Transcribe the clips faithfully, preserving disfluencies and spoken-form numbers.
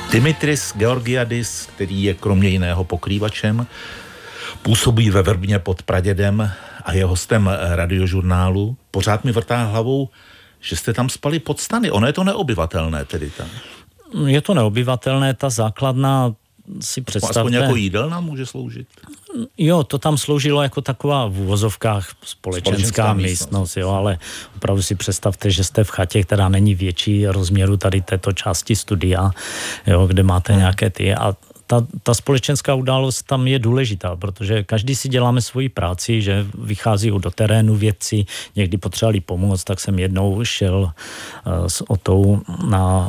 Dimitris Georgiadis, který je kromě jiného pokrývačem, působí ve Vrbně pod Pradědem a je hostem Radiožurnálu. Pořád mi vrtá hlavou, že jste tam spali pod stany. Ono je to neobyvatelné tedy tam. Je to neobyvatelné, ta základna si představte. Aspoň jako jídelna může sloužit? Jo, to tam sloužilo jako taková v uvozovkách společenská, společenská místnost, místnost, jo, ale opravdu si představte, že jste v chatě, která není větší rozměru tady této části studia, jo, kde máte hmm. nějaké ty a ta, ta společenská událost tam je důležitá, protože každý si děláme svoji práci, že vychází do terénu věci, někdy potřebovali pomoct, tak jsem jednou šel uh, s Otou na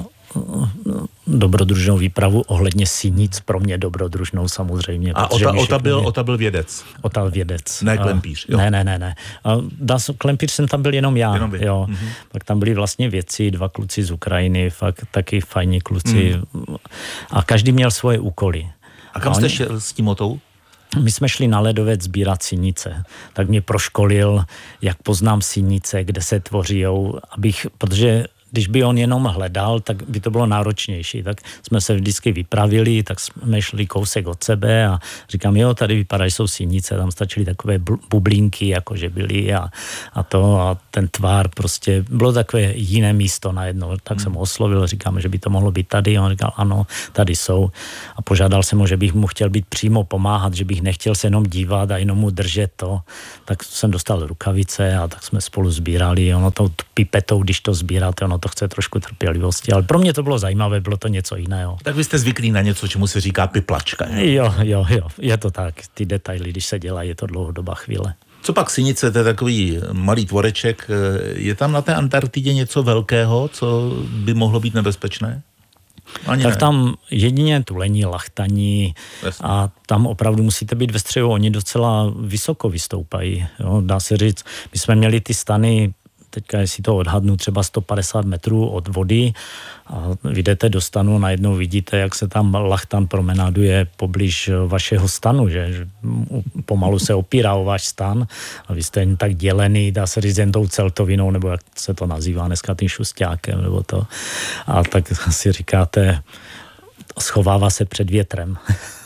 dobrodružnou výpravu ohledně sinic, pro mě dobrodružnou samozřejmě. A Ota, Ota, byl, Ota byl vědec? Ota vědec. Ne Klempíř, jo? Ne, ne, ne. ne. Klempíř jsem tam byl jenom já. Jenom vy. Jo. Mm-hmm. Pak tam byli vlastně vědci, dva kluci z Ukrajiny, fakt taky fajní kluci. Mm. A každý měl svoje úkoly. A kam a jste oni... šel s tím Otou? My jsme šli na ledovec sbírat sinice. Tak mě proškolil, jak poznám sinice, kde se tvořijou, abych, protože když by on jenom hledal, tak by to bylo náročnější. Tak jsme se vždycky vypravili, tak jsme šli kousek od sebe a říkám, jo, tady vypadají, jsou sinice, tam stačily takové bublínky, jakože byly a, a to a ten tvár prostě, bylo takové jiné místo najednou. Tak hmm. jsem ho oslovil, říkám, že by to mohlo být tady. A on říkal, ano, tady jsou. A požádal jsem ho, že bych mu chtěl být přímo pomáhat, že bych nechtěl se jenom dívat a jenom mu držet to. Tak jsem dostal rukavice a tak jsme spolu sbírali. Ono to pipetou, když to sbíráte, ono to chce trošku trpělivosti, ale pro mě to bylo zajímavé, bylo to něco jiného. Tak vy jste zvyklí na něco, čemu se říká piplačka. Jo, jo, jo, je to tak. Ty detaily, když se dělají, je to dlouhodobá chvíle. Co pak sinice, to je takový malý tvoreček. Je tam na té Antarktidě něco velkého, co by mohlo být nebezpečné? Ani tak ne. Tam jedině tulení, lachtaní Jasně. a tam opravdu musíte být ve střehu, oni docela vysoko vystoupají. Jo, dá se říct, my jsme měli ty stany, teďka jestli to odhadnu, třeba sto padesát metrů od vody a vyjdete do stanu, najednou vidíte, jak se tam lachtan promenáduje poblíž vašeho stanu, že pomalu se opírá o váš stan a vy jste jen tak dělený, dá se říct jen tou celtovinou, nebo jak se to nazývá dneska tím šustákem, nebo to. A tak si říkáte, schovává se před větrem.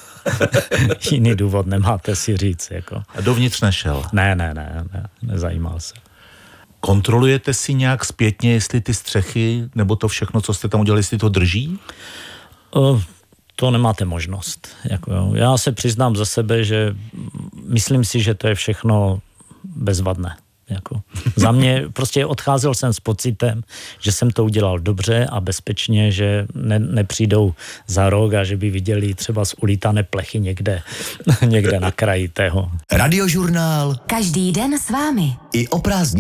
Jiný důvod nemáte si říct. Jako. A dovnitř nešel? Ne, ne, ne, ne, nezajímal se. Kontrolujete si nějak zpětně, jestli ty střechy, nebo to všechno, co jste tam udělali, jestli to drží? O, to nemáte možnost. Jako, jo. Já se přiznám za sebe, že myslím si, že to je všechno bezvadné. Jako. Za mě prostě odcházel jsem s pocitem, že jsem to udělal dobře a bezpečně, že ne, nepřijdou za rok a že by viděli třeba z ulítané plechy někde, někde na kraji tého. Radiožurnál. Každý den s vámi. I o prázdninách.